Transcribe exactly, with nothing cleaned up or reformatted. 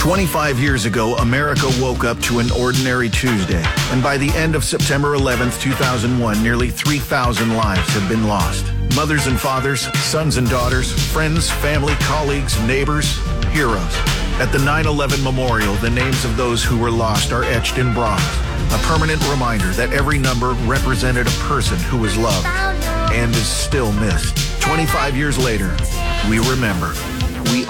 twenty-five years ago, America woke up to an ordinary Tuesday, and by the end of September eleventh, two thousand one, nearly three thousand lives had been lost. Mothers and fathers, sons and daughters, friends, family, colleagues, neighbors, heroes. At the nine eleven Memorial, the names of those who were lost are etched in bronze, a permanent reminder that every number represented a person who was loved and is still missed. twenty-five years later, we remember.